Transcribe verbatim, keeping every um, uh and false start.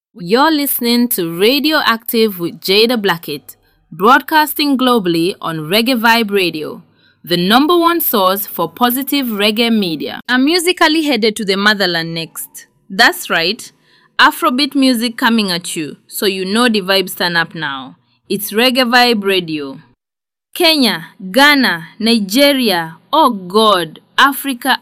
You're listening to Radioactive with Jada Blackett, broadcasting globally on Reggae Vibe Radio, the number one source for positive reggae media. I'm musically headed to the motherland next. That's right, Afrobeat music coming at you, so you know the vibes turn up now. It's Reggae Vibe Radio. Kenya, Ghana, Nigeria, oh God, Africa,